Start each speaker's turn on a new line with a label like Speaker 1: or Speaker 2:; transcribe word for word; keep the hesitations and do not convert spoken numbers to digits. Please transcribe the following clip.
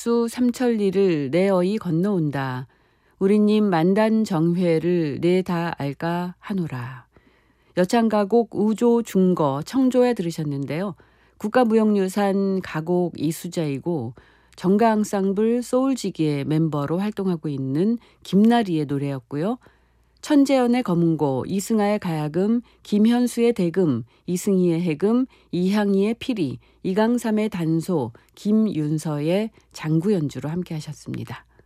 Speaker 1: 김현수 삼천리를 내 어이 건너온다. 우리님 만단정회를 내 다 알까 하노라. 여창가곡 우조 중거 청조에 들으셨는데요. 국가무형유산 가곡 이수자이고 정가앙상블 소울지기의 멤버로 활동하고 있는 김나리의 노래였고요. 천재연의 검은고, 이승아의 가야금, 김현수의 대금, 이승희의 해금, 이향이의 피리, 이강삼의 단소, 김윤서의 장구 연주로 함께 하셨습니다.